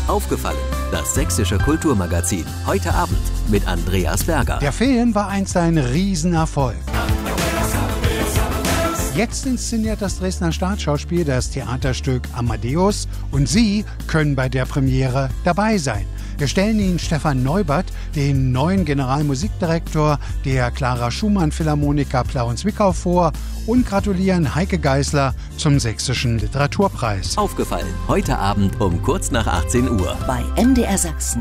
Aufgefallen, das sächsische Kulturmagazin. Heute Abend mit Andreas Berger. Der Film war einst ein Riesenerfolg. Jetzt inszeniert das Dresdner Staatsschauspiel das Theaterstück Amadeus und Sie können bei der Premiere dabei sein. Wir stellen Ihnen Stefan Neubert, den neuen Generalmusikdirektor der Clara Schumann Philharmoniker Plauen-Zwickau vor und gratulieren Heike Geisler zum Sächsischen Literaturpreis. Aufgefallen, heute Abend um kurz nach 18 Uhr. Bei MDR Sachsen.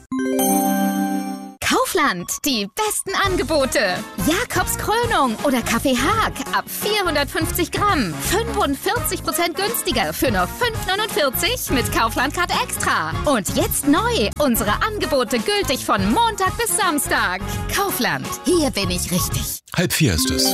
Kaufland, die besten Angebote. Jakobs Krönung oder Kaffee Haag ab 450 Gramm. 45% günstiger für nur 5,49 mit Kaufland-Card Extra. Und jetzt neu, unsere Angebote gültig von Montag bis Samstag. Kaufland, hier bin ich richtig. 3:30 ist es.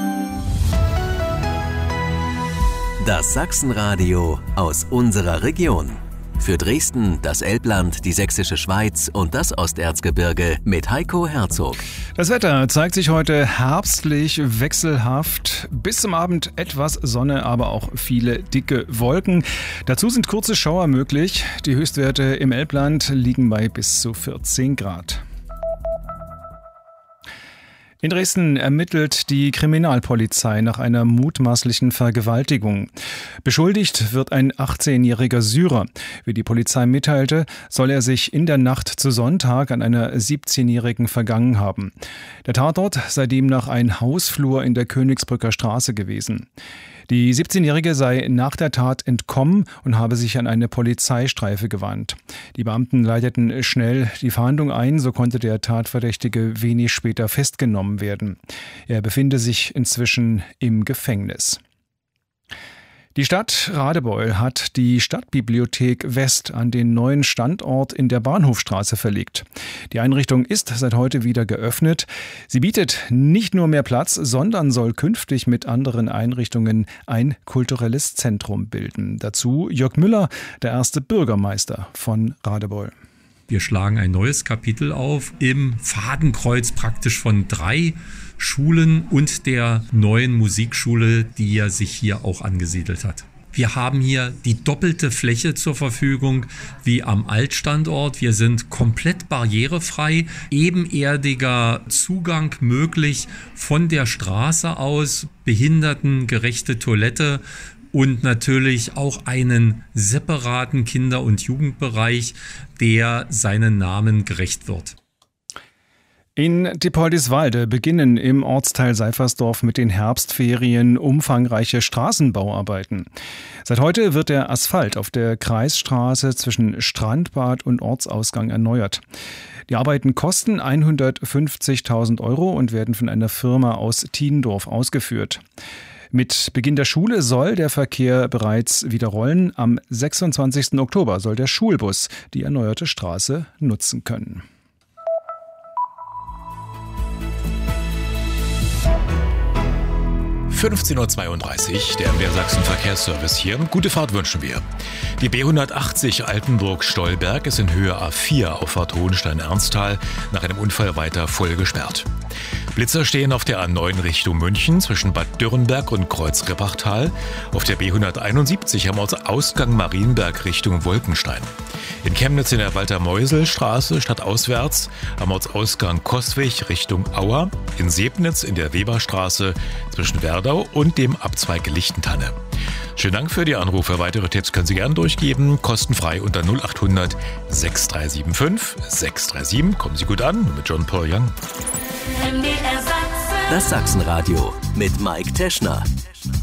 Das Sachsenradio aus unserer Region. Für Dresden, das Elbland, die Sächsische Schweiz und das Osterzgebirge mit Heiko Herzog. Das Wetter zeigt sich heute herbstlich, wechselhaft. Bis zum Abend etwas Sonne, aber auch viele dicke Wolken. Dazu sind kurze Schauer möglich. Die Höchstwerte im Elbland liegen bei bis zu 14 Grad. In Dresden ermittelt die Kriminalpolizei nach einer mutmaßlichen Vergewaltigung. Beschuldigt wird ein 18-jähriger Syrer. Wie die Polizei mitteilte, soll er sich in der Nacht zu Sonntag an einer 17-jährigen vergangen haben. Der Tatort sei demnach ein Hausflur in der Königsbrücker Straße gewesen. Die 17-Jährige sei nach der Tat entkommen und habe sich an eine Polizeistreife gewandt. Die Beamten leiteten schnell die Fahndung ein, so konnte der Tatverdächtige wenig später festgenommen werden. Er befinde sich inzwischen im Gefängnis. Die Stadt Radebeul hat die Stadtbibliothek West an den neuen Standort in der Bahnhofstraße verlegt. Die Einrichtung ist seit heute wieder geöffnet. Sie bietet nicht nur mehr Platz, sondern soll künftig mit anderen Einrichtungen ein kulturelles Zentrum bilden. Dazu Jörg Müller, der erste Bürgermeister von Radebeul. Wir schlagen ein neues Kapitel auf im Fadenkreuz praktisch von 3 Schulen und der neuen Musikschule, die ja sich hier auch angesiedelt hat. Wir haben hier die doppelte Fläche zur Verfügung wie am Altstandort. Wir sind komplett barrierefrei, ebenerdiger Zugang möglich von der Straße aus, behindertengerechte Toilette und natürlich auch einen separaten Kinder- und Jugendbereich, der seinen Namen gerecht wird. In Dippoldiswalde beginnen im Ortsteil Seifersdorf mit den Herbstferien umfangreiche Straßenbauarbeiten. Seit heute wird der Asphalt auf der Kreisstraße zwischen Strandbad und Ortsausgang erneuert. Die Arbeiten kosten 150.000 € und werden von einer Firma aus Tiendorf ausgeführt. Mit Beginn der Schule soll der Verkehr bereits wieder rollen. Am 26. Oktober soll der Schulbus die erneuerte Straße nutzen können. (15:32 Uhr), der MDR Sachsen Verkehrsservice hier. Gute Fahrt wünschen wir. Die B180 Altenburg-Stolberg ist in Höhe A4 Auffahrt Hohenstein-Ernsthal nach einem Unfall weiter voll gesperrt. Blitzer stehen auf der A9 Richtung München zwischen Bad Dürrenberg und Kreuz-Rippachtal, auf der B171 am Ortsausgang Marienberg Richtung Wolkenstein. In Chemnitz in der Walter-Meusel-Straße stadtauswärts am Ortsausgang Coswig Richtung Auer, in Sebnitz in der Weberstraße zwischen Werdau und dem Abzweig Lichtentanne. Schönen Dank für die Anrufe. Weitere Tipps können Sie gerne durchgeben, kostenfrei unter 0800 6375 637. Kommen Sie gut an mit John Paul Young. Das Sachsenradio mit Mike Teschner.